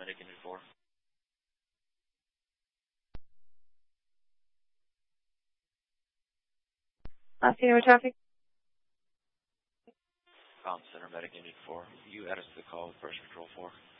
Medic Unit 4. Center traffic. Center Medic Unit 4. You added to the call with First Control 4.